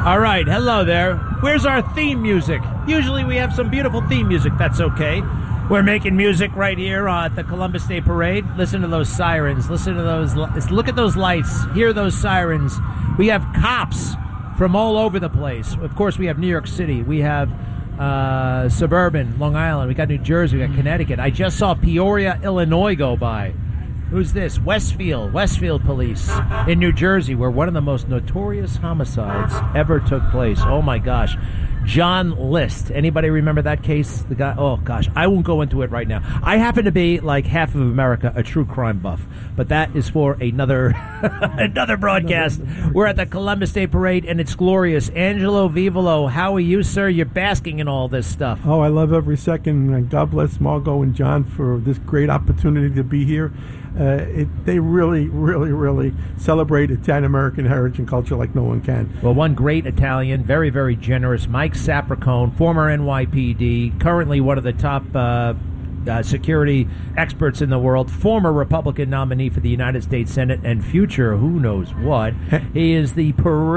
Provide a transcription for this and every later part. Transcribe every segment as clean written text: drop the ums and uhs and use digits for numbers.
All right, hello there. Where's our theme music? Usually we have some beautiful theme music. That's okay. We're making music right here at the Columbus Day Parade. Listen to those sirens. Listen to those. Look at those lights. Hear those sirens. We have cops from all over the place. Of course, we have New York City. We have suburban Long Island. We got New Jersey. We got Connecticut. I just saw Peoria, Illinois go by. Who's this? Westfield Police in New Jersey, where one of the most notorious homicides ever took place. Oh, my gosh. John List. Anybody remember that case? The guy, oh, gosh. I won't go into it right now. I happen to be, like half of America, a true crime buff. But that is for another another broadcast. We're at the Columbus Day Parade, and it's glorious. Angelo Vivolo, how are you, sir? You're basking in all this stuff. Oh, I love every second. And God bless Margot and John for this great opportunity to be here. They really, really, really celebrate Italian-American heritage and culture like no one can. Well, one great Italian, very, very generous, Mike Sapricone, former NYPD, currently one of the top security experts in the world, former Republican nominee for the United States Senate, and future who knows what. He is the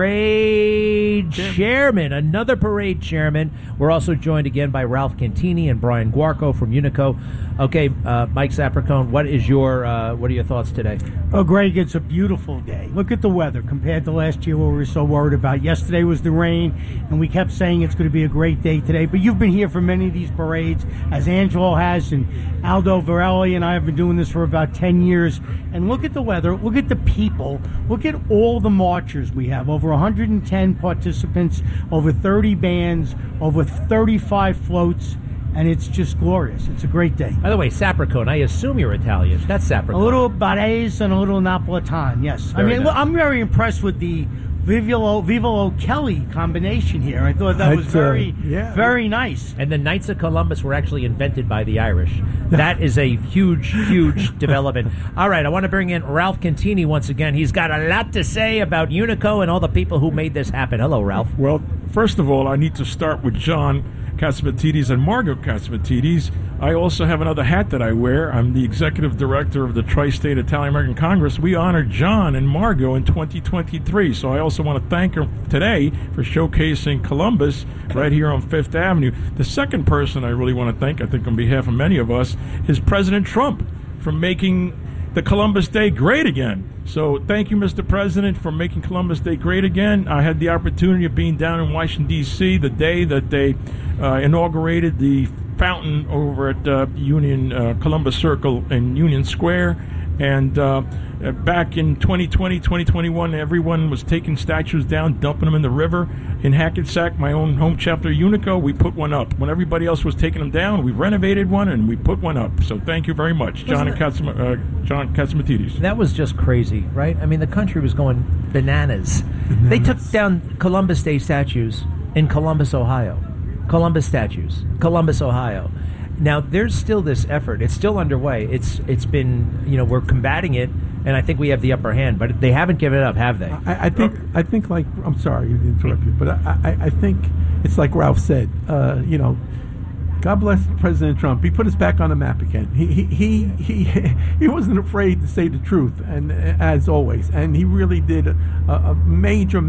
parade chairman, another parade chairman. We're also joined again by Ralph Cantini and Brian Guarco from Unico. Okay, Mike Sapricone, what are your thoughts today? Oh, Greg, it's a beautiful day. Look at the weather compared to last year where we were so worried about. Yesterday was the rain, and we kept saying it's going to be a great day today. But you've been here for many of these parades, as Angelo has, and Aldo Varelli and I have been doing this for about 10 years. And look at the weather. Look at the people. Look at all the marchers we have. Over 110 participants, over 30 bands, over 35 floats. And it's just glorious. It's a great day. By the way, Sapricone, I assume you're Italian. That's Sapricone. A little Barese and a little Napolitan, yes. Very nice. I'm very impressed with the Vivolo Kelly combination here. I thought that was very nice. And the Knights of Columbus were actually invented by the Irish. That is a huge, huge development. All right, I want to bring in Ralph Cantini once again. He's got a lot to say about Unico and all the people who made this happen. Hello, Ralph. Well, first of all, I need to start with John Catsimatidis and Margot Catsimatidis. I also have another hat that I wear. I'm the executive director of the Tri-State Italian-American Congress. We honored John and Margot in 2023, so I also want to thank her today for showcasing Columbus right here on Fifth Avenue. The second person I really want to thank, I think on behalf of many of us, is President Trump for making the Columbus Day great again. So thank you, Mr. President, for making Columbus Day great again. I had the opportunity of being down in Washington, D.C. the day that they inaugurated the fountain over at Columbus Circle in Union Square. And back in 2020, 2021, everyone was taking statues down, dumping them in the river. In Hackensack, my own home chapter, Unico, we put one up. When everybody else was taking them down, we renovated one and we put one up. So thank you very much, John Catsimatidis. That was just crazy, right? I mean, the country was going bananas. They took down Columbus Day statues in Columbus, Ohio. Columbus statues, Columbus, Ohio. Now, there's still this effort. It's still underway. It's been, we're combating it, and I think we have the upper hand. But they haven't given it up, have they? I think like, I'm sorry to interrupt you, but I think it's like Ralph said. God bless President Trump. He put us back on the map again. He wasn't afraid to say the truth, and as always, and he really did a major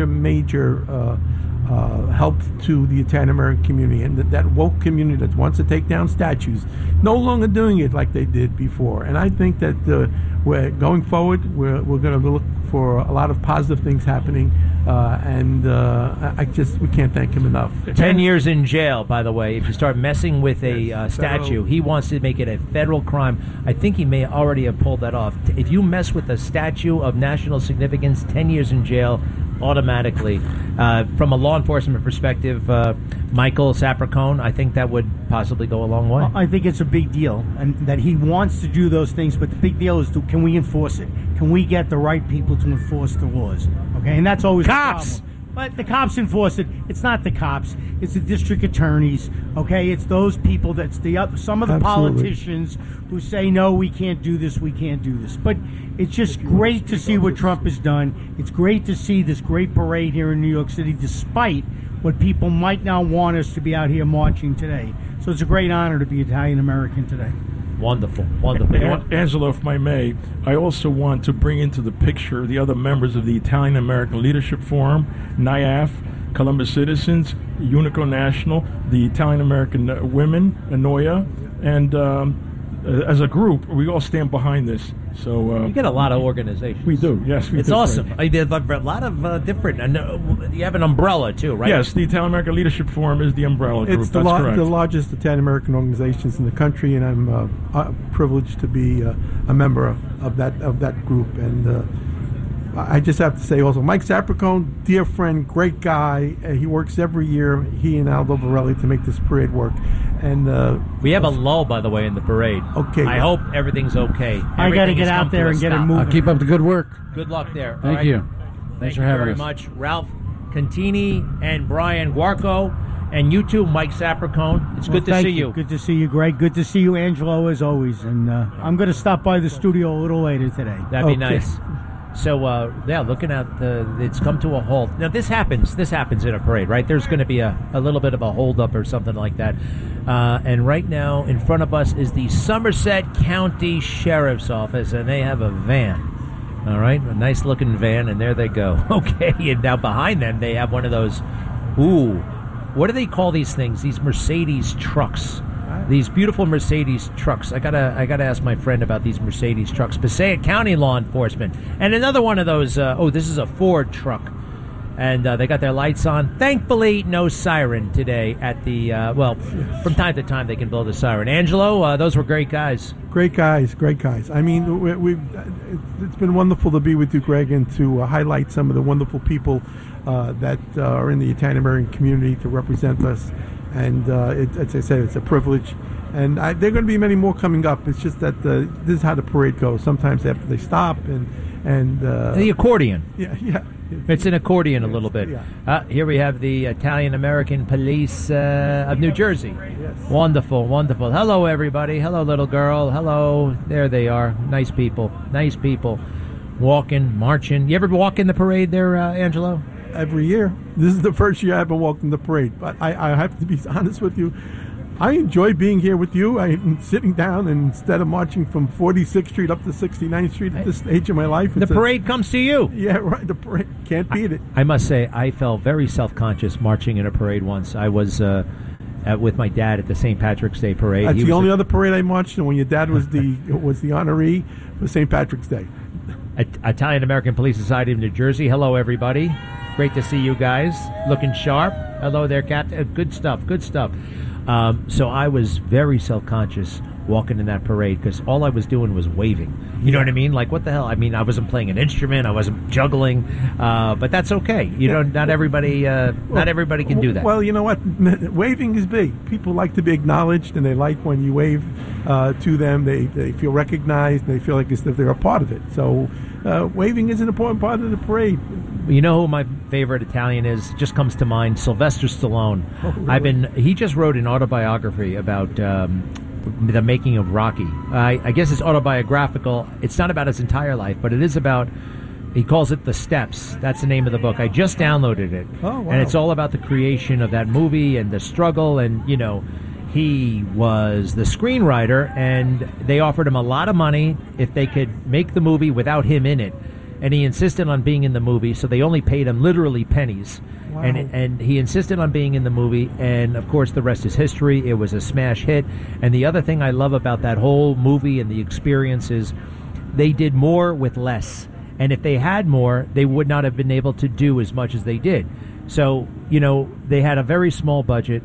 help to the Italian-American community, and that woke community that wants to take down statues, no longer doing it like they did before. And I think that we're going forward, we're going to look for a lot of positive things happening, and we can't thank him enough. 10 years in jail, by the way, if you start messing with a statue. He wants to make it a federal crime. I think he may already have pulled that off. If you mess with a statue of national significance, 10 years in jail, automatically. From a law enforcement perspective, Michael Sapricone, I think that would possibly go a long way. Well, I think it's a big deal, and that he wants to do those things, but the big deal is, can we enforce it? Can we get the right people to enforce the laws? Okay, and that's always cops. The problem. But the cops enforce it. It's not the cops. It's the district attorneys. Okay, it's those people. That's some of the politicians who say, no, we can't do this. We can't do this. But it's just great to see what Trump has done. It's great to see this great parade here in New York City, despite what people might now want us to be out here marching today. So it's a great honor to be Italian American today. Wonderful. You want- Angelo, if I may, I also want to bring into the picture the other members of the Italian American Leadership Forum, NIAF, Columbus Citizens, Unico National, the Italian American Women, ANOIA, and as a group, we all stand behind this. So you get a lot of organizations. We do, yes. It's do, awesome. Frank. I have a lot of different, and you have an umbrella too, right? Yes, the Italian American Leadership Forum is the umbrella group. It's That's correct. the largest Italian American organizations in the country, and I'm privileged to be a member of that group. And I just have to say also, Mike Sapricone, dear friend, great guy. He works every year, he and Aldo Borelli, to make this parade work. And we have a lull, by the way, in the parade. Okay. I hope everything's okay. I got to get out there and get it moving. Keep up the good work. Good luck there. Thank you. Thanks for having very us. much, Ralph Contini and Brian Guarco, and you too, Mike Sapricone. It's good to Thank see you. Good to see you, Greg. Good to see you, Angelo, as always. And I'm going to stop by the studio a little later today. That'd be nice. So, looking at it's come to a halt. Now, this happens in a parade, right? There's going to be a little bit of a holdup or something like that. And right now, in front of us is the Somerset County Sheriff's Office, and they have a van. All right, a nice-looking van, and there they go. Okay, and now behind them, they have one of those, what do they call these things? These Mercedes trucks. These beautiful Mercedes trucks. I gotta ask my friend about these Mercedes trucks. Passaic County Law Enforcement, and another one of those. This is a Ford truck, and they got their lights on. Thankfully, no siren today. At the from time to time they can blow the siren. Angelo, those were great guys. Great guys. I mean, it's been wonderful to be with you, Greg, and to highlight some of the wonderful people that are in the Italian American community to represent us. And as I said, it's a privilege. And there are going to be many more coming up. It's just that this is how the parade goes. Sometimes after they stop and The accordion. Yeah. It's an accordion a little bit. Yeah. Here we have the Italian American Police of New Jersey. Yes. Wonderful. Hello, everybody. Hello, little girl. Hello. There they are. Nice people. Walking, marching. You ever walk in the parade there, Angelo? Every year. This is the first year I haven't walked in the parade. But I have to be honest with you. I enjoy being here with you. I'm sitting down, and instead of marching from 46th Street up to 69th Street at this stage of my life, The parade comes to you. Yeah, right. The parade can't beat it. I must say, I felt very self-conscious marching in a parade once. I was with my dad at the St. Patrick's Day parade. That's the only other parade I marched in, when your dad was the honoree for St. Patrick's Day. Italian American Police Society of New Jersey. Hello, everybody. Great to see you guys. Looking sharp. Hello there, Captain. Good stuff. So I was very self-conscious walking in that parade because all I was doing was waving. You know what I mean? Like, what the hell? I mean, I wasn't playing an instrument. I wasn't juggling. But that's okay. Not everybody can do that. Well, you know what? Waving is big. People like to be acknowledged, and they like when you wave to them. They feel recognized, and they feel like as if they're a part of it. So waving is an important part of the parade. You know who my favorite Italian is? Just comes to mind, Sylvester Stallone. Oh, really? He just wrote an autobiography about the making of Rocky. I guess it's autobiographical. It's not about his entire life, but it is about, he calls it The Steps. That's the name of the book. I just downloaded it. Oh, wow. And it's all about the creation of that movie and the struggle. And, he was the screenwriter, and they offered him a lot of money if they could make the movie without him in it. And he insisted on being in the movie, so they only paid him literally pennies. Wow. And he insisted on being in the movie, and of course the rest is history. It was a smash hit. And the other thing I love about that whole movie and the experience is they did more with less. And if they had more, they would not have been able to do as much as they did. So, they had a very small budget,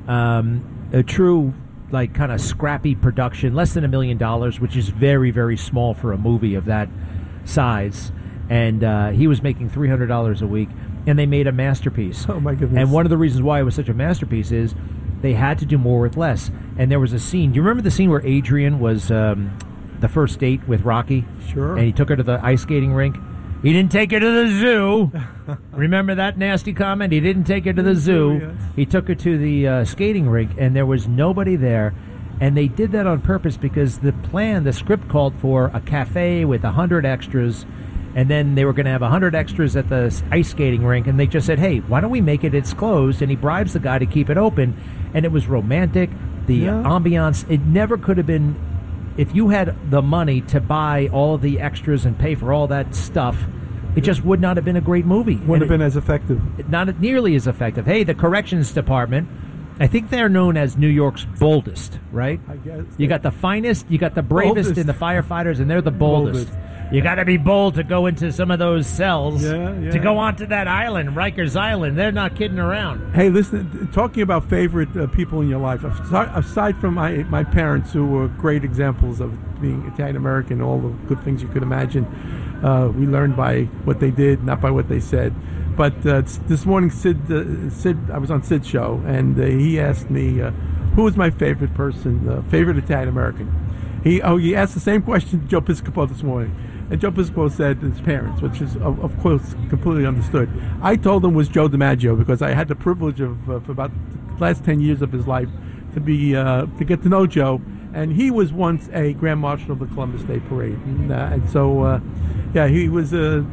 a true, kind of scrappy production, less than $1 million, which is very, very small for a movie of that size. And he was making $300 a week, and they made a masterpiece. Oh, my goodness. And one of the reasons why it was such a masterpiece is they had to do more with less. And there was a scene. Do you remember the scene where Adrian was the first date with Rocky? Sure. And he took her to the ice skating rink. He didn't take her to the zoo. Remember that nasty comment? He didn't take her to the zoo. Yes. He took her to the skating rink, and there was nobody there. And they did that on purpose because the script called for a cafe with 100 extras, and then they were going to have 100 extras at the ice skating rink, and they just said, hey, why don't we make it's closed? And he bribes the guy to keep it open, and it was romantic. The ambiance, it never could have been if you had the money to buy all of the extras and pay for all that stuff, it just would not have been a great movie. Wouldn't have been as effective. Not nearly as effective. Hey, the corrections department, I think they're known as New York's boldest, right? I guess. You got the finest, you got the bravest Boldest. in the firefighters, and they're the boldest. You got to be bold to go into some of those cells, to go onto that island, Rikers Island. They're not kidding around. Hey, listen, talking about favorite people in your life, aside from my parents, who were great examples of being Italian-American, all the good things you could imagine, we learned by what they did, not by what they said. But this morning, Sid, I was on Sid's show, and he asked me who was my favorite person, favorite Italian-American. He asked the same question to Joe Piscopo this morning. And Joe Piscopo said his parents, which is, of course, completely understood. I told him it was Joe DiMaggio because I had the privilege of, for about the last 10 years of his life, to get to know Joe. And he was once a Grand Marshal of the Columbus Day Parade. And so, he was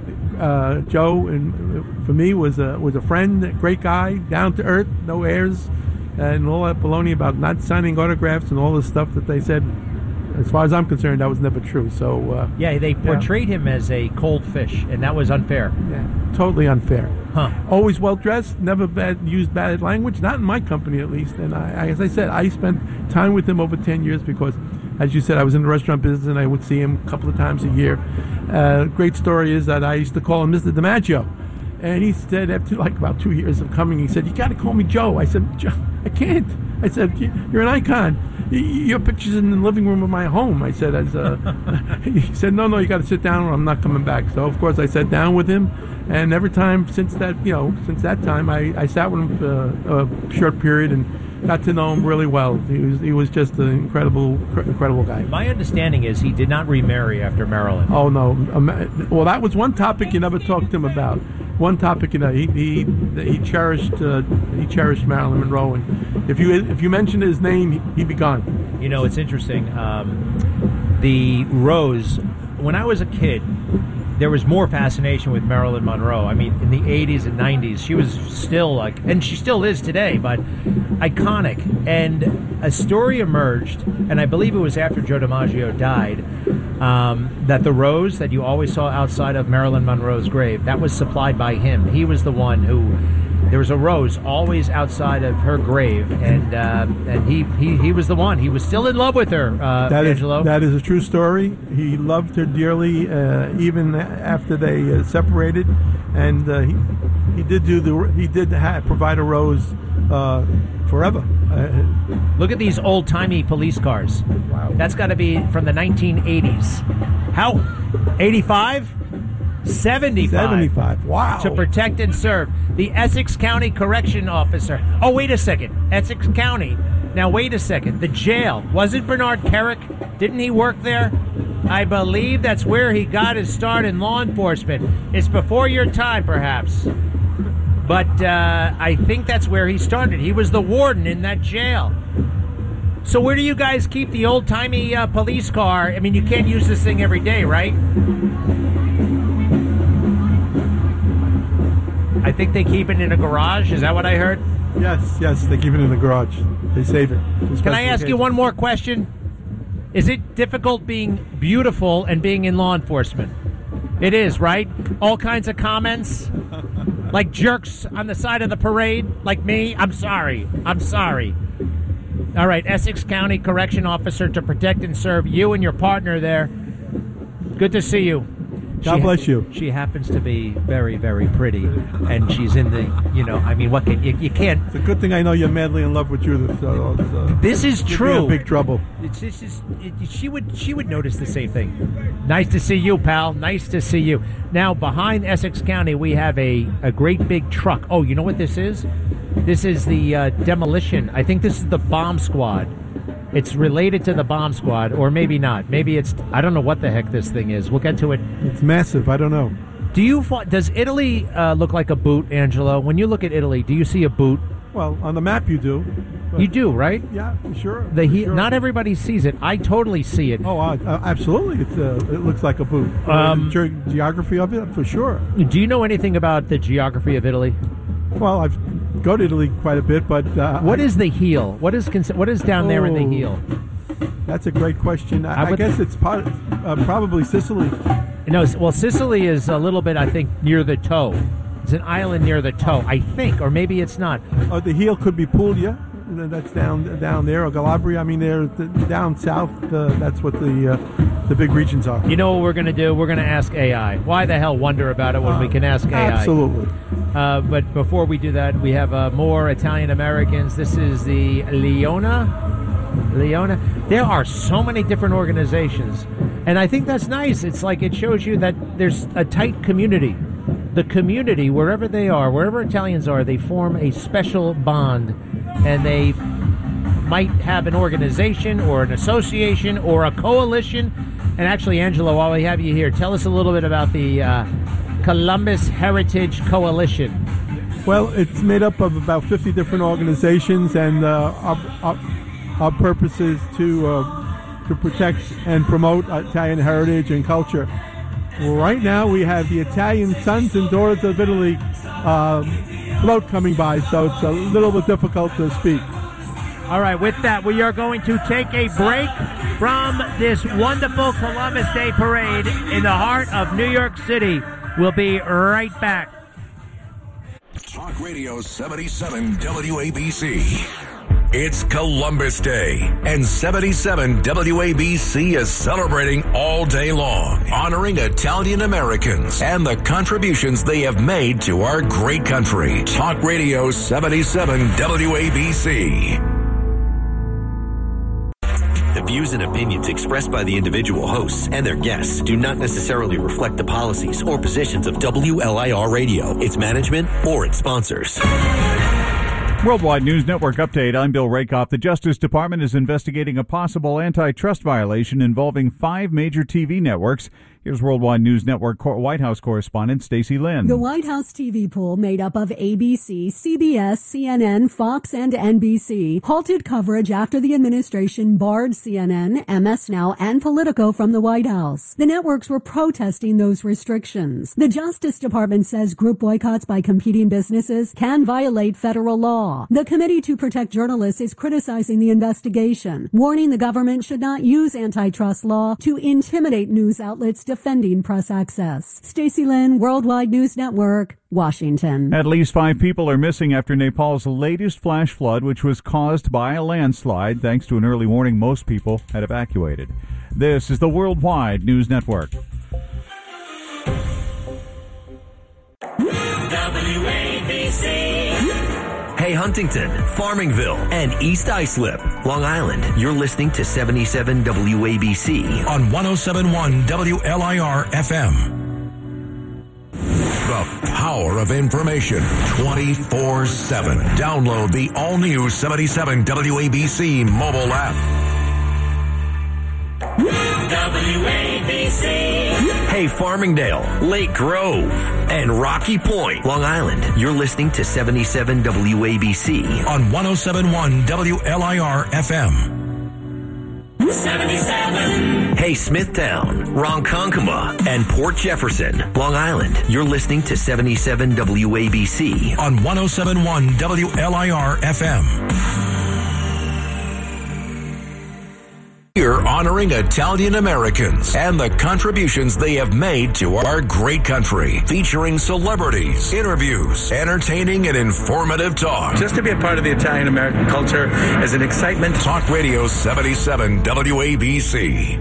Joe, and for me, was a friend, a great guy, down to earth, no airs, and all that baloney about not signing autographs and all the stuff that they said. As far as I'm concerned, that was never true. So they portrayed him as a cold fish, and that was unfair. Yeah, totally unfair. Huh. Always well dressed, never used bad language, not in my company at least. And as I said, I spent time with him over 10 years because, as you said, I was in the restaurant business and I would see him a couple of times a year. Great story is that I used to call him Mr. DiMaggio. And he said, after like about 2 years of coming, he said, "You got to call me Joe." I said, "Joe, I can't." I said, "You're an icon. Your picture's in the living room of my home." I said, he said, no, you got to sit down or I'm not coming back. So, of course, I sat down with him. And every time since that time, I sat with him for a short period and got to know him really well. He was just an incredible guy. My understanding is he did not remarry after Marilyn. Oh, no. Well, that was one topic you never talked to him about. One topic, he cherished Marilyn Monroe, and if you mentioned his name, he'd be gone. You know, it's interesting. The Rose, when I was a kid, there was more fascination with Marilyn Monroe. I mean, in the 80s and 90s, she was still and she still is today, but iconic. And a story emerged, and I believe it was after Joe DiMaggio died, that the rose that you always saw outside of Marilyn Monroe's grave, that was supplied by him. He was the one who, there was a rose always outside of her grave, and he was the one. He was still in love with her, Angelo. That is a true story. He loved her dearly, even after they separated, and he did provide a rose forever. Look at these old-timey police cars. Wow. That's got to be from the 1980s. How? 85? 75. 75. Wow. To protect and serve. The Essex County Correction Officer. Oh, wait a second. Essex County. Now, wait a second. The jail. Wasn't Bernard Kerrick? Didn't he work there? I believe that's where he got his start in law enforcement. It's before your time, perhaps. But I think that's where he started. He was the warden in that jail. So where do you guys keep the old-timey police car? I mean, you can't use this thing every day, right? I think they keep it in a garage. Is that what I heard? Yes, they keep it in the garage. They save it. Can I ask you one more question? Is it difficult being beautiful and being in law enforcement? It is, right? All kinds of comments? Like jerks on the side of the parade? Like me? I'm sorry. All right, Essex County Correction Officer to protect and serve you and your partner there. Good to see you. God bless you. She happens to be very, very pretty, and she's in the, I mean, what can you can't. It's a good thing I know you're madly in love with Judith. This is true. You'd be in big trouble. She would notice the same thing. Nice to see you, pal. Nice to see you. Now, behind Essex County, we have a great big truck. Oh, you know what this is? This is the demolition. I think this is the bomb squad. It's related to the bomb squad, or maybe not. Maybe it's, I don't know what the heck this thing is. We'll get to it. It's massive. I don't know. Does Italy look like a boot, Angelo? When you look at Italy, do you see a boot? Well, on the map you do. You do, right? Yeah, sure. Sure. Not everybody sees it. I totally see it. Oh, absolutely. It looks like a boot. Geography of it, for sure. Do you know anything about the geography of Italy? Well, I've go to Italy quite a bit, but what is the heel? What is down there in the heel? That's a great question. I would- guess it's probably Sicily. No, well, Sicily is a little bit, I think, near the toe. It's an island near the toe, I think, or maybe it's not. The heel could be Puglia. That's down there, or Calabria. I mean, they're down south. That's what the big regions are. You know what we're going to do? We're going to ask AI. Why the hell wonder about it when we can ask AI? Absolutely. But before we do that, we have more Italian Americans. This is the Leona. There are so many different organizations, and I think that's nice. It's like it shows you that there's a tight community. The community, wherever they are, wherever Italians are, they form a special bond, and they might have an organization or an association or a coalition. And actually, Angelo, while we have you here, tell us a little bit about the Columbus Heritage Coalition. Well, it's made up of about 50 different organizations, and our purpose is to protect and promote Italian heritage and culture. Right now, we have the Italian Sons and Daughters of Italy float coming by, so it's a little bit difficult to speak. All right, with that, we are going to take a break from this wonderful Columbus Day Parade in the heart of New York City. We'll be right back. Talk Radio 77 WABC. It's Columbus Day, and 77 WABC is celebrating all day long, honoring Italian Americans and the contributions they have made to our great country. Talk Radio 77 WABC. The views and opinions expressed by the individual hosts and their guests do not necessarily reflect the policies or positions of WLIR Radio, its management, or its sponsors. Worldwide News Network update. I'm Bill Rakoff. The Justice Department is investigating a possible antitrust violation involving 5 major TV networks. Here's Worldwide News Network White House correspondent Stacey Lynn. The White House TV pool, made up of ABC, CBS, CNN, Fox, and NBC, halted coverage after the administration barred CNN, MS Now, and Politico from the White House. The networks were protesting those restrictions. The Justice Department says group boycotts by competing businesses can violate federal law. The Committee to Protect Journalists is criticizing the investigation, warning the government should not use antitrust law to intimidate news outlets defending press access. Stacey Lynn, Worldwide News Network, Washington. At least 5 people are missing after Nepal's latest flash flood, which was caused by a landslide. Thanks to an early warning, most people had evacuated. This is the Worldwide News Network. WABC. Hey, Huntington, Farmingville, and East Islip, Long Island. You're listening to 77 WABC on 107.1 WLIR FM. The power of information 24/7. Download the all-new 77 WABC mobile app. WABC. Hey, Farmingdale, Lake Grove, and Rocky Point, Long Island. You're listening to 77 WABC on 107.1 WLIR FM. 77. Hey, Smithtown, Ronkonkoma, and Port Jefferson, Long Island. You're listening to 77 WABC on 107.1 WLIR FM. We're honoring Italian Americans and the contributions they have made to our great country, featuring celebrities, interviews, entertaining and informative talk. Just to be a part of the Italian American culture is an excitement. Talk Radio 77 WABC.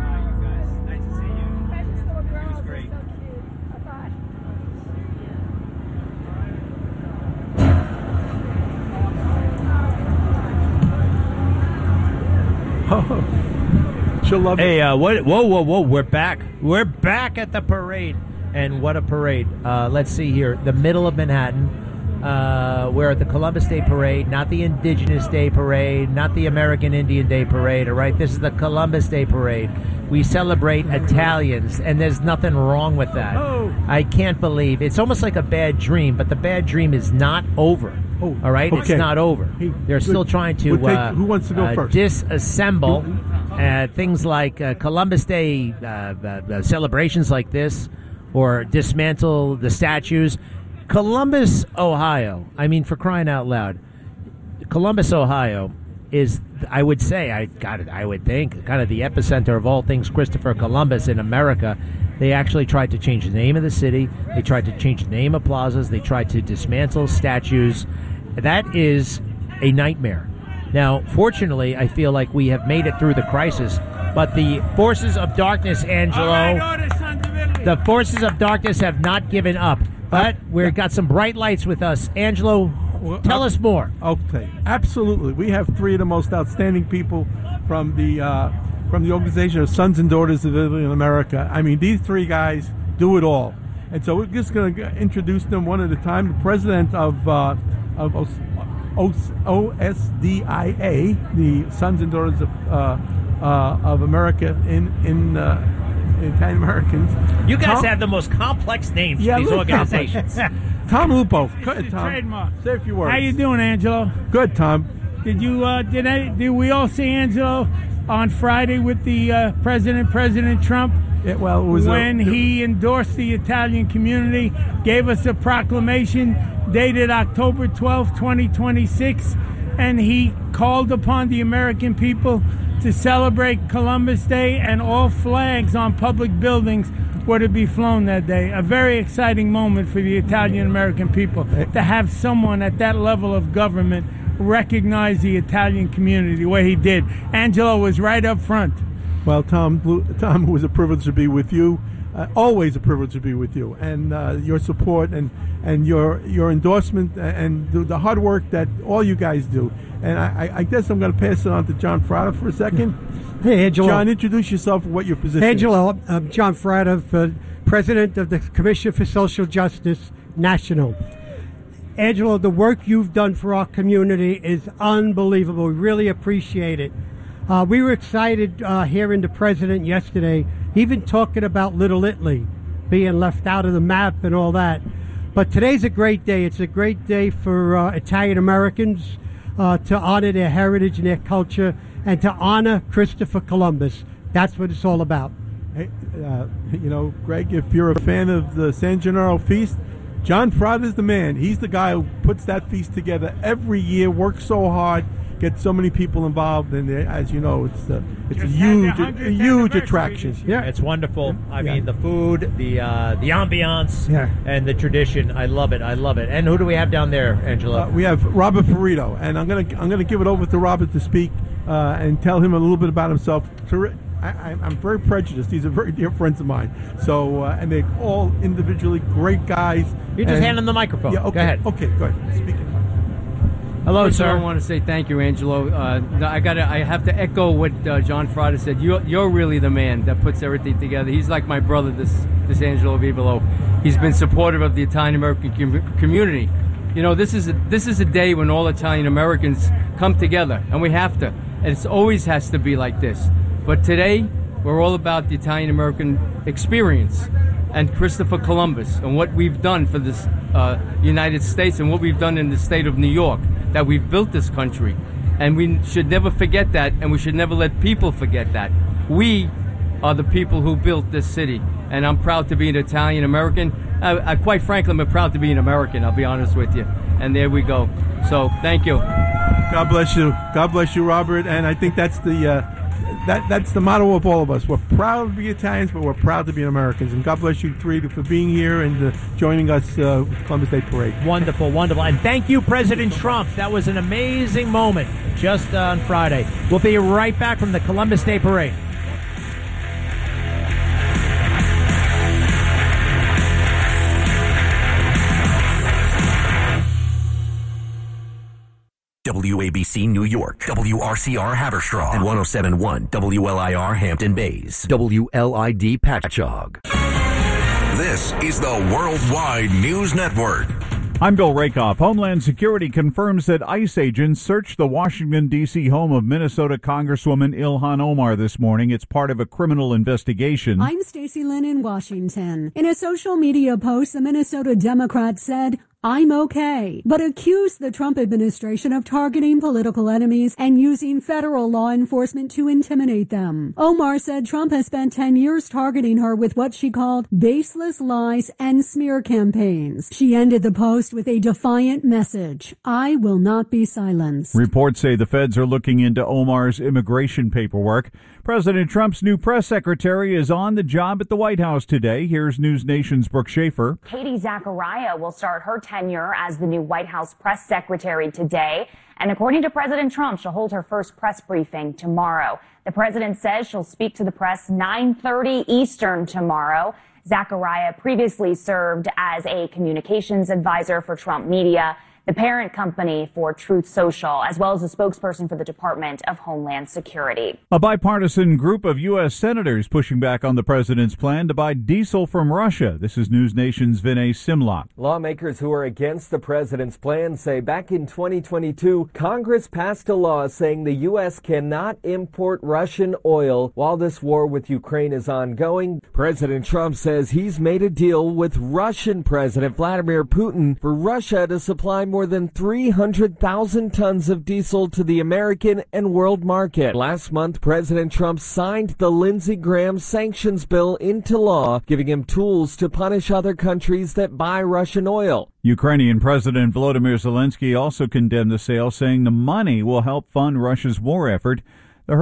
She'll love it. Hey, whoa. We're back. We're back at the parade. And what a parade. Let's see here. The middle of Manhattan. We're at the Columbus Day Parade, not the Indigenous Day Parade, not the American Indian Day Parade, all right? This is the Columbus Day Parade. We celebrate Italians, and there's nothing wrong with that. Oh. I can't believe. It's almost like a bad dream, but the bad dream is not over. Oh, all right? okay. It's not over. Hey, They're good. still trying to Who wants to go first? disassemble things like Columbus Day celebrations like this, or dismantle the statues. Columbus, Ohio, I mean, for crying out loud, Columbus, Ohio is, I would say, I would think, kind of the epicenter of all things Christopher Columbus in America. They actually tried to change the name of the city. They tried to change the name of plazas. They tried to dismantle statues. That is a nightmare. Now, fortunately, I feel like we have made it through the crisis, but the forces of darkness, Angelo, the forces of darkness have not given up. But we've got some bright lights with us. Angelo, tell us more. Okay, absolutely. We have three of the most outstanding people from the organization of Sons and Daughters of Italy in America. I mean, these three guys do it all. And so we're just going to introduce them one at a time. The president of OSDIA, the Sons and Daughters of America in Italian Americans. You guys have the most complex names for these organizations. Tom Lupo. Go ahead, Tom. Trademark. Say a few words. How you doing, Angelo? Good, Tom. Did we all see Angelo on Friday with the President Trump? It was when he endorsed the Italian community, gave us a proclamation dated October 12, 2026, and he called upon the American people to celebrate Columbus Day, and all flags on public buildings were to be flown that day. A very exciting moment for the Italian-American people to have someone at that level of government recognize the Italian community the way he did. Angelo was right up front. Well, Tom, it was a privilege to be with you. Always a privilege to be with you, and your support and your endorsement and the hard work that all you guys do. And I guess I'm going to pass it on to John Frada for a second. Hey, Angelo. John, introduce yourself. What your position Angelo, is. I'm John Frada, President of the Commission for Social Justice National. Angelo, the work you've done for our community is unbelievable. We really appreciate it. We were excited hearing the president yesterday, even talking about Little Italy being left out of the map and all that. But today's a great day. It's a great day for Italian Americans to honor their heritage and their culture and to honor Christopher Columbus. That's what it's all about. Hey, Greg, if you're a fan of the San Gennaro Feast, John Frada is the man. He's the guy who puts that feast together every year, works so hard, gets so many people involved, and as you know, it's a huge attraction. Yeah, it's wonderful. I mean, the food, the ambiance, and the tradition. I love it. And who do we have down there, Angelo? We have Robert Ferrito, and I'm gonna give it over to Robert to speak and tell him a little bit about himself. I'm very prejudiced. These are very dear friends of mine. So, and they're all individually great guys. You just hand them the microphone. Yeah, okay. Go ahead. Okay, go ahead. Speak. Hello, sir. I want to say thank you, Angelo. I have to echo what John Frada said. You're really the man that puts everything together. He's like my brother, this Angelo Vivolo. He's been supportive of the Italian American community. You know, this is a day when all Italian Americans come together, and we have to. And it always has to be like this. But today, we're all about the Italian American experience and Christopher Columbus and what we've done for this United States and what we've done in the state of New York, that we've built this country. And we should never forget that, and we should never let people forget that. We are the people who built this city, and I'm proud to be an Italian American. Quite frankly, I'm proud to be an American, I'll be honest with you. And there we go. So, thank you. God bless you. God bless you, Robert. And I think that's that's the motto of all of us. We're proud to be Italians, but we're proud to be Americans. And God bless you three for being here and joining us with Columbus Day Parade. Wonderful, wonderful. And thank you, President Trump. That was an amazing moment just on Friday. We'll be right back from the Columbus Day Parade. WABC New York, WRCR Haverstraw, and 107.1 WLIR Hampton Bays, WLID Patchogue. This is the Worldwide News Network. I'm Bill Rakoff. Homeland Security confirms that ICE agents searched the Washington, D.C. home of Minnesota Congresswoman Ilhan Omar this morning. It's part of a criminal investigation. I'm Stacey Lynn in Washington. In a social media post, the Minnesota Democrat said, I'm okay, but accused the Trump administration of targeting political enemies and using federal law enforcement to intimidate them. Omar said Trump has spent 10 years targeting her with what she called baseless lies and smear campaigns. She ended the post with a defiant message: I will not be silenced. Reports say the feds are looking into Omar's immigration paperwork. President Trump's new press secretary is on the job at the White House today. Here's News Nation's Brooke Schaefer. Katie Zachariah will start her tenure as the new White House press secretary today. And according to President Trump, she'll hold her first press briefing tomorrow. The president says she'll speak to the press 9:30 Eastern tomorrow. Zachariah previously served as a communications advisor for Trump Media, the parent company for Truth Social, as well as a spokesperson for the Department of Homeland Security. A bipartisan group of U.S. senators pushing back on the president's plan to buy diesel from Russia. This is News Nation's Vinay Simlot. Lawmakers who are against the president's plan say back in 2022, Congress passed a law saying the U.S. cannot import Russian oil while this war with Ukraine is ongoing. President Trump says he's made a deal with Russian President Vladimir Putin for Russia to supply more than 300,000 tons of diesel to the American and world market. Last month, President Trump signed the Lindsey Graham sanctions bill into law, giving him tools to punish other countries that buy Russian oil. Ukrainian President Volodymyr Zelensky also condemned the sale, saying the money will help fund Russia's war effort. The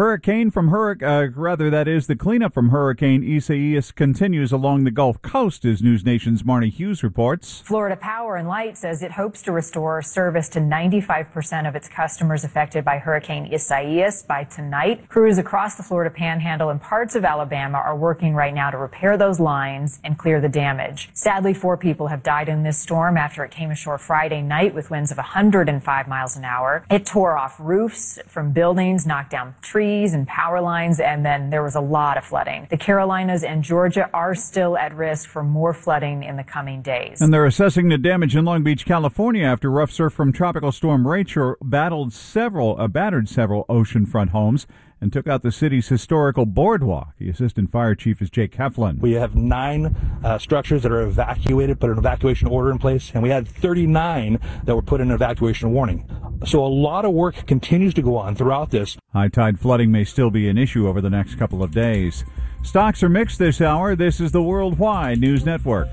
the cleanup from Hurricane Isaias continues along the Gulf Coast, as News Nation's Marnie Hughes reports. Florida Power and Light says it hopes to restore service to 95% of its customers affected by Hurricane Isaias by tonight. Crews across the Florida Panhandle and parts of Alabama are working right now to repair those lines and clear the damage. Sadly, 4 people have died in this storm after it came ashore Friday night with winds of 105 miles an hour. It tore off roofs from buildings, knocked down trees and power lines, and then there was a lot of flooding. The Carolinas and Georgia are still at risk for more flooding in the coming days. And they're assessing the damage in Long Beach, California, after rough surf from Tropical Storm Rachel battered several oceanfront homes and took out the city's historical boardwalk. The Assistant Fire Chief is Jake Heflin. We have 9 structures that are evacuated, put an evacuation order in place, and we had 39 that were put in an evacuation warning. So a lot of work continues to go on throughout this. High tide flooding may still be an issue over the next couple of days. Stocks are mixed this hour. This is the Worldwide News Network.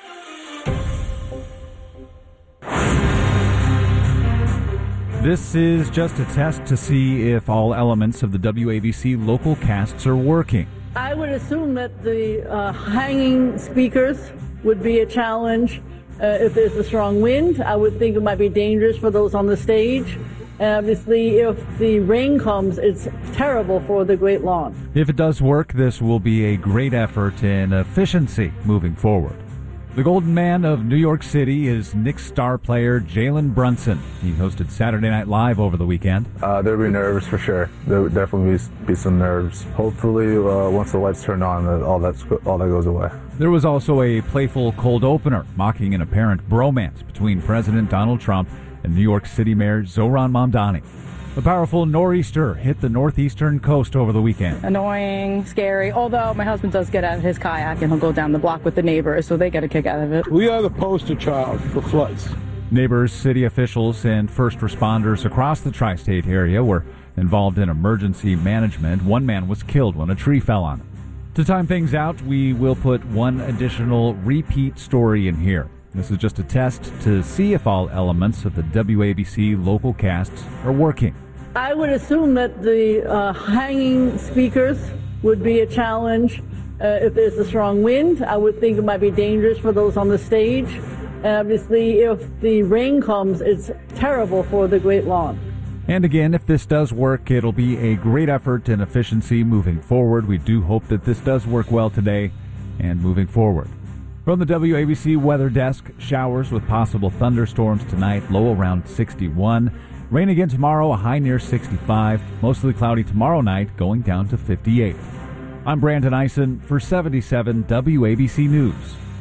This is just a test to see if all elements of the WABC local casts are working. I would assume that the hanging speakers would be a challenge. If there's a strong wind, I would think it might be dangerous for those on the stage. And obviously, if the rain comes, it's terrible for the Great Lawn. If it does work, this will be a great effort in efficiency moving forward. The golden man of New York City is Knicks star player Jalen Brunson. He hosted Saturday Night Live over the weekend. There'll be nerves for sure. There would definitely be some nerves. Hopefully, once the lights turn on, all that goes away. There was also a playful cold opener, mocking an apparent bromance between President Donald Trump and New York City Mayor Zohran Mamdani. The powerful nor'easter hit the northeastern coast over the weekend. Annoying, scary, although my husband does get out of his kayak and he'll go down the block with the neighbors, so they get a kick out of it. We are the poster child for floods. Neighbors, city officials, and first responders across the tri-state area were involved in emergency management. One man was killed when a tree fell on him. To time things out, we will put one additional repeat story in here. This is just a test to see if all elements of the WABC local casts are working. I would assume that the hanging speakers would be a challenge. If there's a strong wind, I would think it might be dangerous for those on the stage. And obviously, if the rain comes, it's terrible for the Great Lawn. And again, if this does work, it'll be a great effort in efficiency moving forward. We do hope that this does work well today and moving forward. From the WABC Weather Desk, showers with possible thunderstorms tonight, low around 61. Rain again tomorrow, a high near 65. Mostly cloudy tomorrow night, going down to 58. I'm Brandon Eisen for 77 WABC News.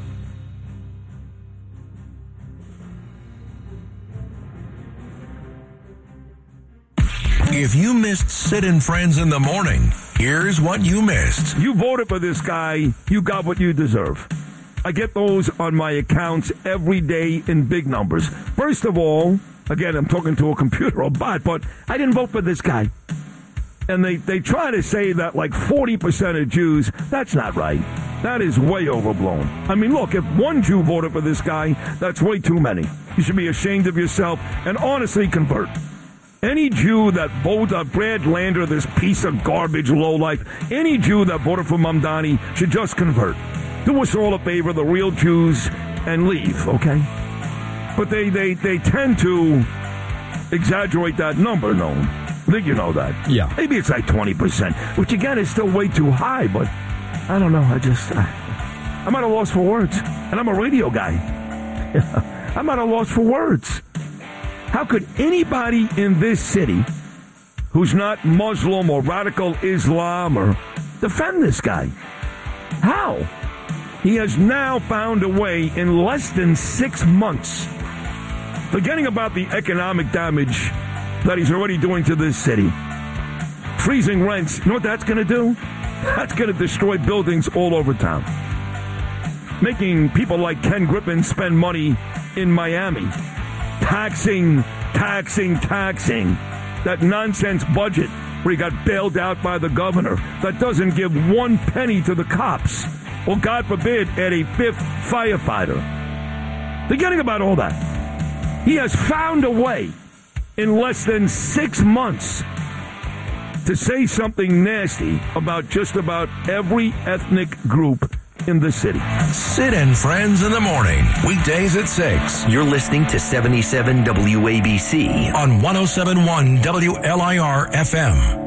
If you missed Sid and Friends in the morning, here's what you missed. You voted for this guy, you got what you deserve. I get those on my accounts every day in big numbers. First of all, again, I'm talking to a computer or bot, but I didn't vote for this guy. And they try to say that like 40% of Jews, that's not right. That is way overblown. I mean, look, if one Jew voted for this guy, that's way too many. You should be ashamed of yourself and honestly convert. Any Jew that voted Brad Lander, this piece of garbage lowlife, any Jew that voted for Mamdani should just convert. Do us all a favor, the real Jews, and leave, okay? But they tend to exaggerate that number, Noam. I think you know that. Yeah. Maybe it's like 20%, which again is still way too high, but I don't know. I'm at a loss for words. And I'm a radio guy. I'm at a loss for words. How could anybody in this city who's not Muslim or radical Islam or defend this guy? How? He has now found a way in less than 6 months, forgetting about the economic damage that he's already doing to this city. Freezing rents, you know what that's going to do? That's going to destroy buildings all over town. Making people like Ken Griffin spend money in Miami. Taxing. That nonsense budget where he got bailed out by the governor that doesn't give 1 penny to the cops. Or, God forbid, add a 5th firefighter. Forgetting about all that. He has found a way in less than 6 months to say something nasty about just about every ethnic group in the city. Sid and Friends in the morning, weekdays at 6. You're listening to 77 WABC on 107.1 WLIR FM.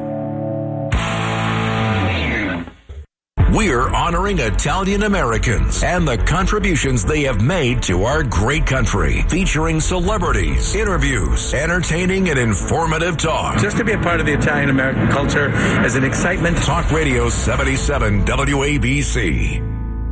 We're honoring Italian Americans and the contributions they have made to our great country, featuring celebrities, interviews, entertaining and informative talk. Just to be a part of the Italian American culture is an excitement. Talk Radio 77 WABC.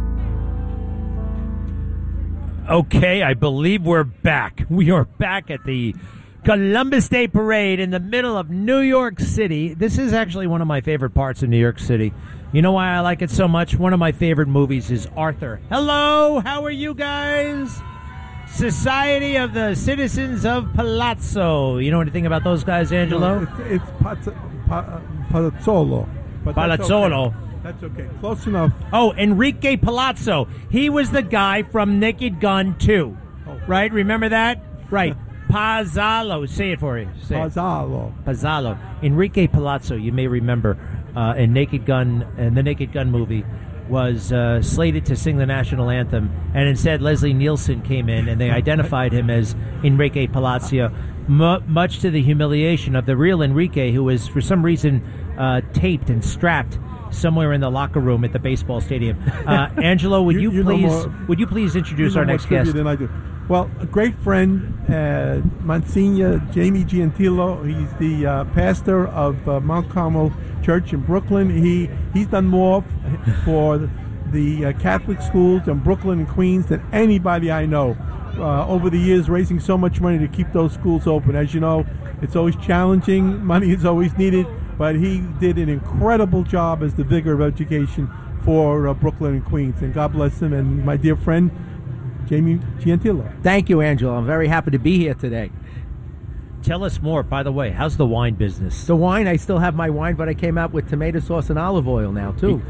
Okay, I believe we're back. We are back at the Columbus Day Parade in the middle of New York City. This is actually one of my favorite parts of New York City. You know why I like it so much? One of my favorite movies is Arthur. Hello, how are you guys? Society of the Citizens of Palazzo. You know anything about those guys, Angelo? No, it's Palazzolo. But Palazzolo. That's okay. Close enough. Oh, Enrique Palazzo. He was the guy from Naked Gun 2. Right? Remember that? Right. Pazzalo. Say it for you. Pazzalo. Enrique Palazzo, you may remember, in Naked Gun, in the Naked Gun movie, was slated to sing the national anthem, and instead Leslie Nielsen came in, and they identified him as Enrique Palazzo, much to the humiliation of the real Enrique, who was, for some reason, taped and strapped somewhere in the locker room at the baseball stadium. Angelo, would you please introduce our next guest? Than I do. Well, a great friend, Monsignor Jamie Gentile. He's the pastor of Mount Carmel Church in Brooklyn. He's done more for the Catholic schools in Brooklyn and Queens than anybody I know. Over the years, raising so much money to keep those schools open. As you know, it's always challenging. Money is always needed. But he did an incredible job as the vicar of education for Brooklyn and Queens. And God bless him. And my dear friend, Jamie Gentile. Thank you, Angelo. I'm very happy to be here today. Tell us more. By the way, how's the wine business? The wine, I still have my wine, but I came out with tomato sauce and olive oil now, too.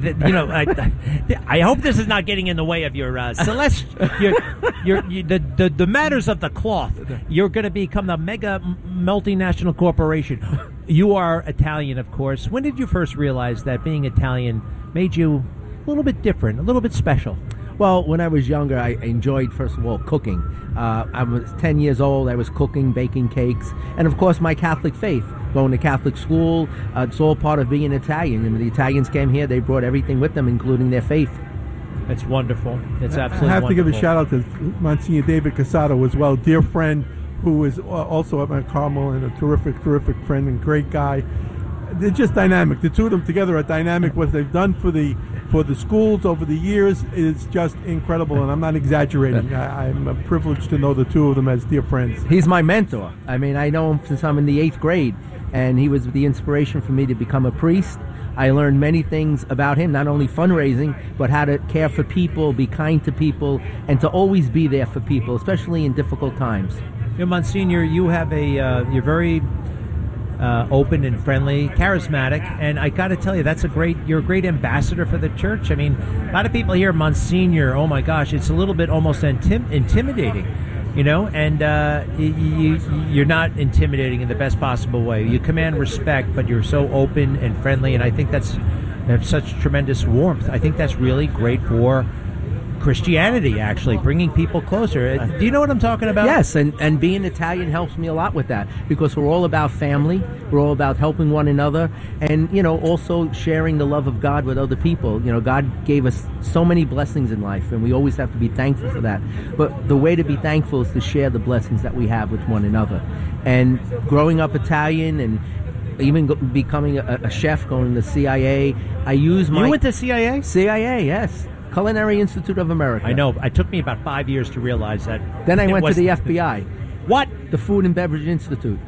I hope this is not getting in the way of your the matters of the cloth. You're going to become the mega multinational corporation. You are Italian, of course. When did you first realize that being Italian made you a little bit different, a little bit special? Well, when I was younger, I enjoyed, first of all, cooking. I was 10 years old. I was cooking, baking cakes, and, of course, my Catholic faith. Going to Catholic school, it's all part of being Italian. And when the Italians came here, they brought everything with them, including their faith. It's wonderful. It's absolutely wonderful. I have to give a shout-out to Monsignor David Casato as well, dear friend, who is also at Mount Carmel and a terrific friend and great guy. They're just dynamic. The two of them together are dynamic. What they've done for the schools over the years is just incredible, and I'm not exaggerating. I'm privileged to know the two of them as dear friends. He's my mentor. I mean, I know him since I'm in the 8th grade, and he was the inspiration for me to become a priest. I learned many things about him, not only fundraising, but how to care for people, be kind to people, and to always be there for people, especially in difficult times. Monsignor, you have you're very open and friendly, charismatic, and I got to tell you, you're a great ambassador for the church. I mean, a lot of people hear Monsignor, oh my gosh, it's a little bit almost intimidating, and you're not intimidating in the best possible way. You command respect, but you're so open and friendly, and I think you have such tremendous warmth. I think that's really great for Christianity, actually, bringing people closer. Do you know what I'm talking about? Yes, and being Italian helps me a lot with that, because we're all about family, we're all about helping one another, and, also sharing the love of God with other people. God gave us so many blessings in life, and we always have to be thankful for that. But the way to be thankful is to share the blessings that we have with one another. And growing up Italian and even becoming a chef, going to the CIA, I use my... You went to CIA? CIA, yes. Culinary Institute of America. I know. It took me about 5 years to realize that. Then I went to the FBI. What? The Food and Beverage Institute.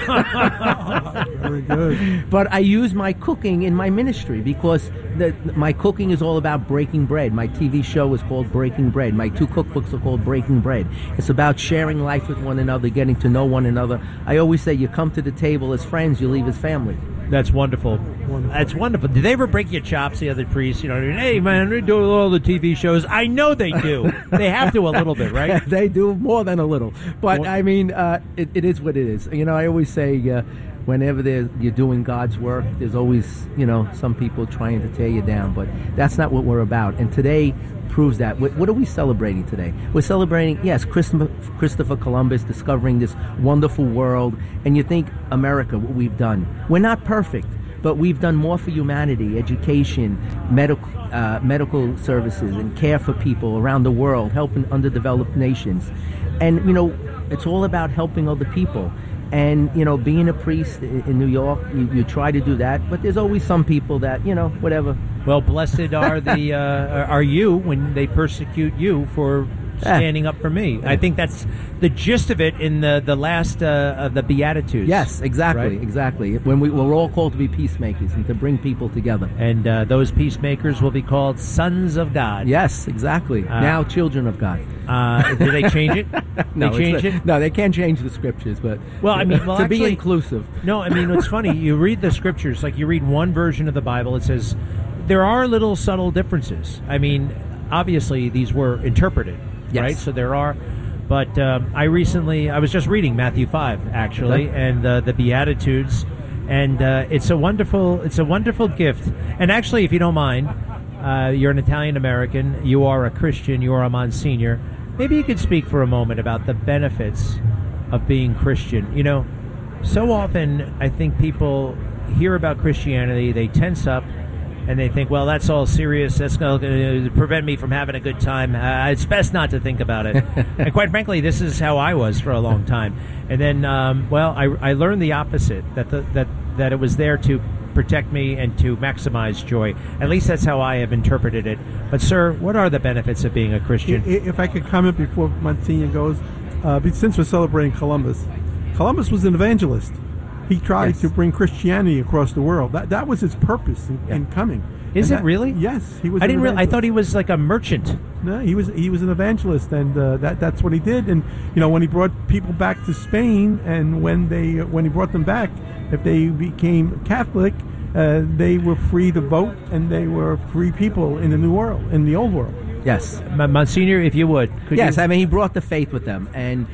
Very good. But I use my cooking in my ministry, because my cooking is all about breaking bread. My TV show is called Breaking Bread. My 2 cookbooks are called Breaking Bread. It's about sharing life with one another, getting to know one another. I always say, you come to the table as friends, you leave as family. That's wonderful. That's wonderful. Did they ever break your chops, the other priests? Hey, man, they do all the TV shows. I know they do. They have to a little bit, right? They do more than a little. But, I mean, it is what it is. I always say, whenever you're doing God's work, there's always, some people trying to tear you down. But that's not what we're about. And today proves that. What are we celebrating today? We're celebrating, yes, Christopher Columbus discovering this wonderful world. And you think, America, what we've done. We're not perfect, but we've done more for humanity, education, medical services, and care for people around the world, helping underdeveloped nations. And, it's all about helping other people. And, being a priest in New York, you try to do that, but there's always some people that, whatever. Well, blessed are you when they persecute you for standing up for me. I think that's the gist of it in the last of the Beatitudes. Yes, exactly, right? exactly. When we're all called to be peacemakers and to bring people together. And those peacemakers will be called sons of God. Yes, exactly. Now children of God. Did they change it? No, they changed it? No, they can't change the scriptures, but to be inclusive. No, it's funny. You read the scriptures, like you read one version of the Bible, it says there are little subtle differences. Obviously these were interpreted, yes. Right? So there are. But I was just reading Matthew 5, actually, and the Beatitudes, and it's a wonderful gift. And actually, if you don't mind, you're an Italian American, you are a Christian, you are a Monsignor. Maybe you could speak for a moment about the benefits of being Christian. So often I think people hear about Christianity, they tense up, and they think, well, that's all serious. That's going to prevent me from having a good time. It's best not to think about it. And quite frankly, this is how I was for a long time. And then, I learned the opposite, that it was there to protect me and to maximize joy. At least that's how I have interpreted it. But, sir, what are the benefits of being a Christian? If I could comment before Monsignor goes, since we're celebrating Columbus was an evangelist. He tried to bring Christianity across the world. That was his purpose in coming. Is it really? Yes, he was. I didn't realize. I thought he was like a merchant. No, he was an evangelist, and that's what he did. And when he brought people back to Spain, and when he brought them back, if they became Catholic, they were free to vote, and they were free people in the new world, in the old world. Yes, Monsignor, if you would. Yes, he brought the faith with them, and.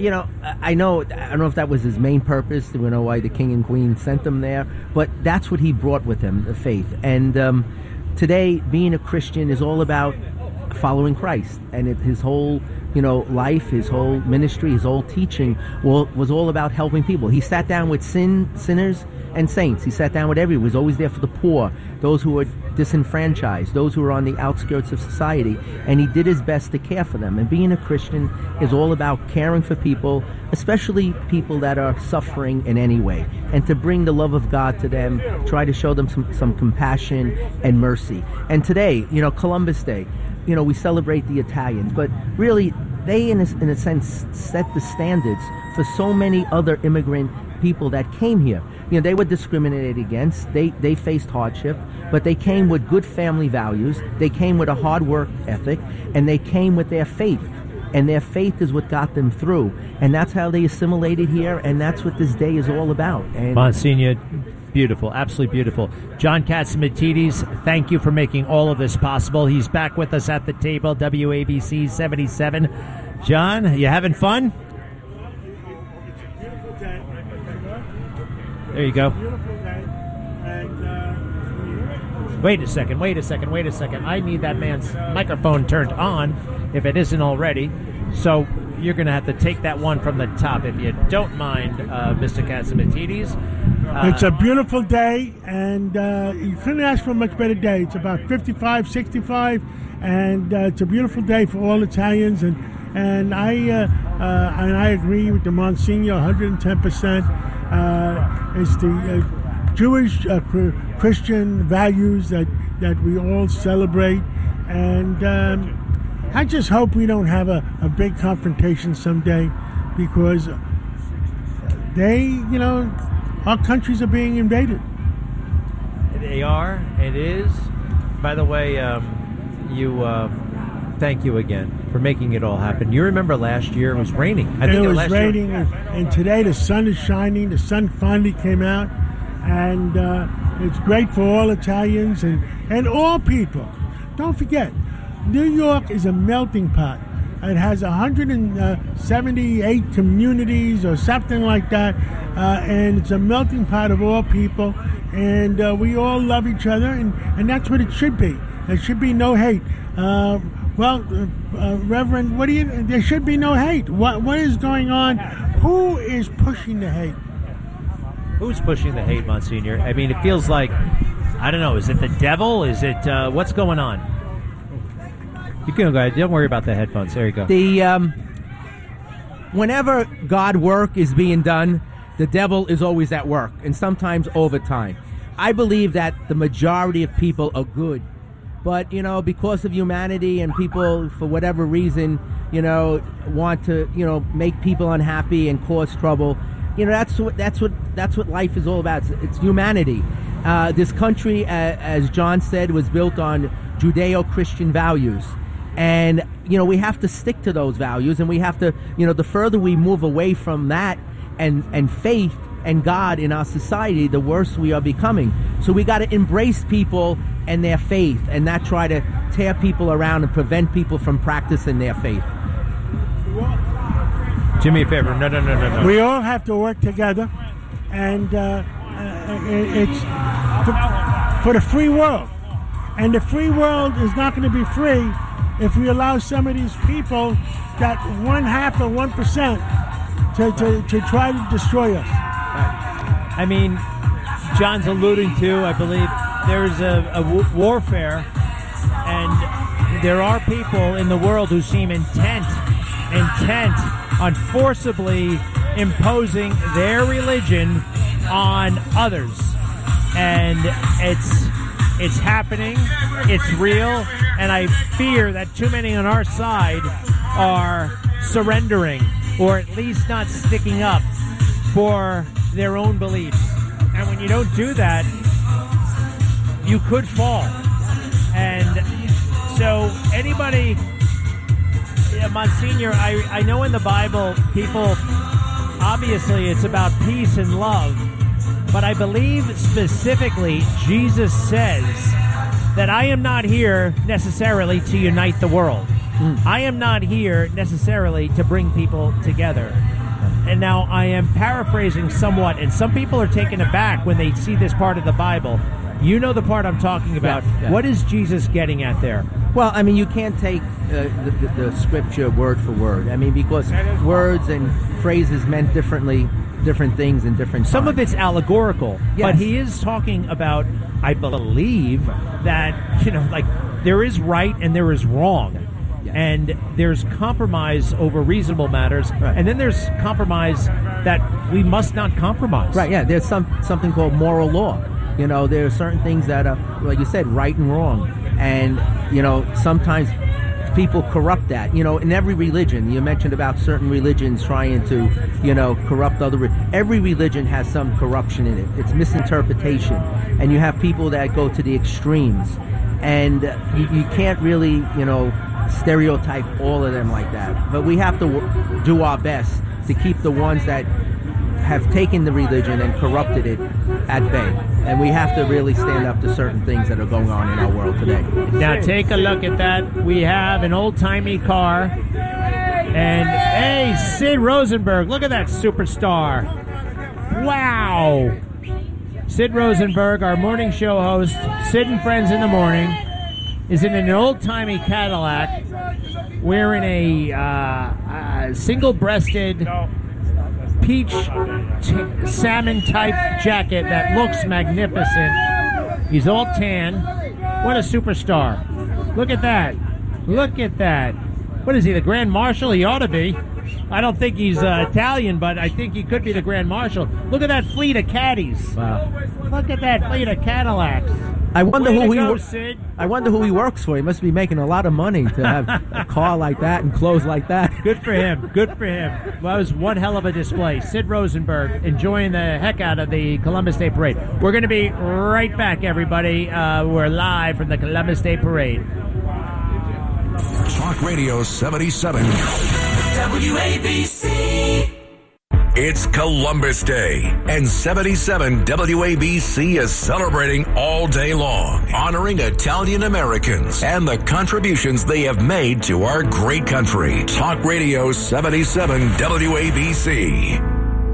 I don't know if that was his main purpose. We know why the king and queen sent him there, but that's what he brought with him, the faith. And today, being a Christian is all about following Christ, and his whole, life, his whole ministry, his whole teaching was all about helping people. He sat down with sinners and saints. He sat down with everyone. He was always there for the poor, those who were disenfranchised, those who were on the outskirts of society, and he did his best to care for them. And being a Christian is all about caring for people, especially people that are suffering in any way, and to bring the love of God to them, try to show them some compassion and mercy. And today, Columbus Day, we celebrate the Italians, but really they, in a sense, set the standards for so many other immigrant people that came here. they were discriminated against. They faced hardship, but they came with good family values. They came with a hard work ethic, and they came with their faith. And their faith is what got them through. And that's how they assimilated here, and that's what this day is all about. And Monsignor, beautiful, absolutely beautiful. John Catsimatidis, thank you for making all of this possible. He's back with us at the table, WABC 77. John, you having fun? There you go. Wait a second. I need that man's microphone turned on, if it isn't already. So you're going to have to take that one from the top, if you don't mind, Mr. Catsimatidis. It's a beautiful day, and you couldn't ask for a much better day. It's about 55, 65, and it's a beautiful day for all Italians. And I agree with the Monsignor 110%. It's the Jewish Christian values that we all celebrate, and I just hope we don't have a big confrontation someday, because our countries are being invaded. They are. It is. By the way, thank you again for making it all happen. You remember last year it was raining. It was raining, and today the sun is shining. The sun finally came out, and it's great for all Italians and all people. Don't forget, New York is a melting pot. It has 178 communities or something like that, and it's a melting pot of all people, and we all love each other, and that's what it should be. There should be no hate. Reverend, there should be no hate. What is going on? Who is pushing the hate? Who's pushing the hate, Monsignor? I mean, it feels like, I don't know, is it the devil? Is it, what's going on? You can go ahead. Don't worry about the headphones. There you go. Whenever God work is being done, the devil is always at work, and sometimes overtime. I believe that the majority of people are good. But, because of humanity and people, for whatever reason, want to, make people unhappy and cause trouble, that's what life is all about. It's humanity. This country, as John said, was built on Judeo-Christian values. And, we have to stick to those values, and we have to, the further we move away from that and faith and God in our society, the worse we are becoming. So we got to embrace people and their faith, and not try to tear people around and prevent people from practicing their faith. Do me a favor. No. We all have to work together, and it's for the free world. And the free world is not going to be free if we allow some of these people, that 1/2 of 1%, to try to destroy us. I mean, John's alluding to, I believe, there's a warfare, and there are people in the world who seem intent on forcibly imposing their religion on others. And it's happening, it's real, and I fear that too many on our side are surrendering, or at least not sticking up for their own beliefs. And when you don't do that, you could fall. And so anybody, Monsignor, I know in the Bible, people, obviously it's about peace and love, but I believe specifically Jesus says that I am not here necessarily to unite the world. I am not here necessarily to bring people together. And now I am paraphrasing somewhat, and some people are taken aback when they see this part of the Bible. You know the part I'm talking about. Yeah. What is Jesus getting at there? Well, I mean, you can't take the scripture word for word. I mean, because words and phrases meant different things in different times. Some of it's allegorical, yes. But he is talking about, I believe, that, there is right and there is wrong. Yes. And there's compromise over reasonable matters, right. And then there's compromise that we must not compromise. Right, yeah, there's something called moral law. There are certain things that are, like you said, right and wrong. And, sometimes people corrupt that. In every religion, you mentioned about certain religions trying to, corrupt other. Every religion has some corruption in it. It's misinterpretation, and you have people that go to the extremes, and you can't really, stereotype all of them like that. But we have to do our best to keep the ones that have taken the religion and corrupted it at bay. And we have to really stand up to certain things that are going on in our world today. Now take a look at that. We have an old-timey car. And, hey, Sid Rosenberg, look at that superstar. Wow. Sid Rosenberg, our morning show host, Sid and Friends in the Morning, is in an old-timey Cadillac wearing a single-breasted peach salmon type jacket that looks magnificent. He's all tan. What a superstar. Look at that. Look at that. What is he, the Grand Marshal? He ought to be. I don't think he's Italian, but I think he could be the Grand Marshal. Look at that fleet of caddies. Wow. Look at that fleet of Cadillacs. I wonder Sid. I wonder who he works for. He must be making a lot of money to have a car like that and clothes like that. Good for him. Good for him. Well, that was one hell of a display. Sid Rosenberg enjoying the heck out of the Columbus Day Parade. We're going to be right back, everybody. We're live from the Columbus Day Parade. Talk Radio 77. WABC. It's Columbus Day, and 77 WABC is celebrating all day long, honoring Italian Americans and the contributions they have made to our great country. Talk Radio 77 WABC.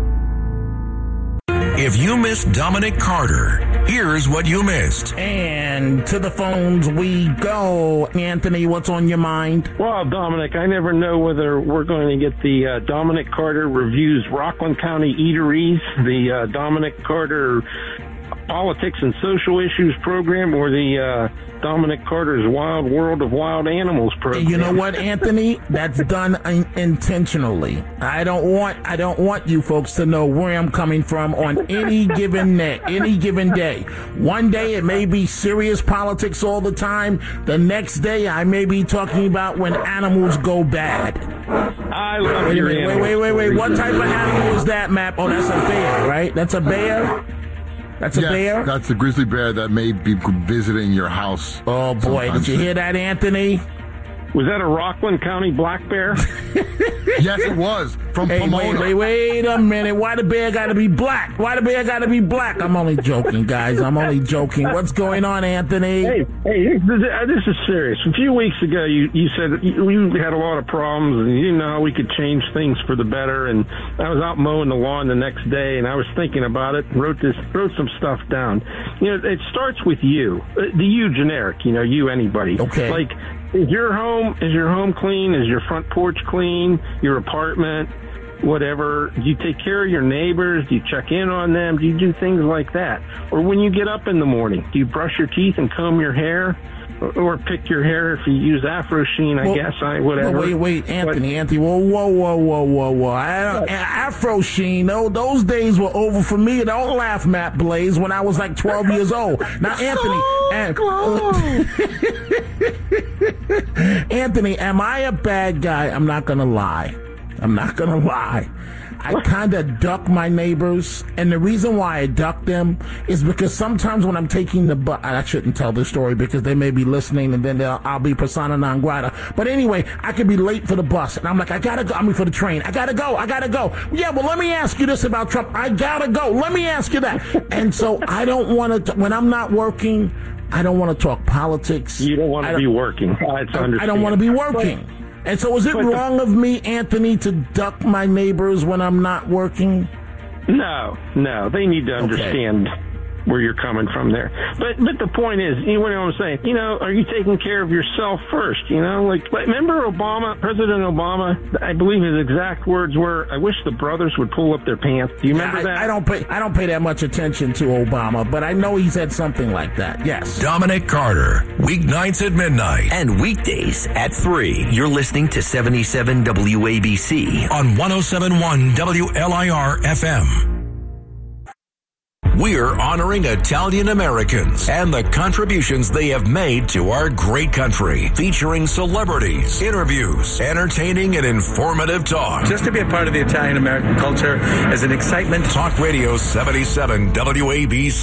If you missed Dominic Carter, here's what you missed. And to the phones we go. Anthony, what's on your mind? Well, Dominic, I never know whether we're going to get the Dominic Carter Reviews Rockland County Eateries, the Dominic Carter Politics and Social Issues program, or the Dominic Carter's Wild World of Wild Animals program. You know what, Anthony? That's done intentionally. I don't want you folks to know where I'm coming from on any given day. One day it may be serious politics all the time. The next day I may be talking about when animals go bad. I love your animals. Wait. What type of animal is that, Map? Oh, that's a bear, right? That's a bear? That's a bear? That's a grizzly bear that may be visiting your house. Oh, boy. Did you hear that, Anthony? Was that a Rockland County black bear? Yes, it was. From Pomona. Wait a minute. Why the bear got to be black? I'm only joking, guys. I'm only joking. What's going on, Anthony? Hey, this is serious. A few weeks ago, you said you had a lot of problems, and you didn't know how we could change things for the better. And I was out mowing the lawn the next day, and I was thinking about it, and wrote some stuff down. It starts with you. The you generic, you anybody. Okay. Like, is your home clean? Is your front porch clean? Your apartment? Whatever. Do you take care of your neighbors? Do you check in on them? Do you do things like that? Or when you get up in the morning, do you brush your teeth and comb your hair? Or pick your hair if you use Afro Sheen, whatever. Wait, Anthony. Whoa. Afro Sheen, those days were over for me. Don't laugh, Matt Blaze, when I was like 12 years old. Now, Anthony, am I a bad guy? I'm not going to lie. I kind of duck my neighbors, and the reason why I duck them is because sometimes when I'm taking the bus, I shouldn't tell this story because they may be listening, and then I'll be persona non grata. But anyway, I could be late for the bus, and I'm like, for the train. I gotta go. Yeah, well, let me ask you this about Trump. I gotta go. Let me ask you that. And so I don't want to, when I'm not working, I don't want to talk politics. You don't want to be working. I don't want to be working. And so is it wrong of me, Anthony, to duck my neighbors when I'm not working? No. They need to understand where you're coming from there. But the point is, you know what I'm saying? Are you taking care of yourself first? Like remember President Obama? I believe his exact words were, "I wish the brothers would pull up their pants." Do you remember that? I don't pay that much attention to Obama, but I know he said something like that. Yes. Dominic Carter, weeknights at midnight and weekdays at 3. You're listening to 77 WABC on 107.1 WLIR FM. we're honoring Italian Americans and the contributions they have made to our great country, featuring celebrities, interviews, entertaining and informative talk. Just to be a part of the Italian American culture is an excitement. Talk Radio 77 WABC.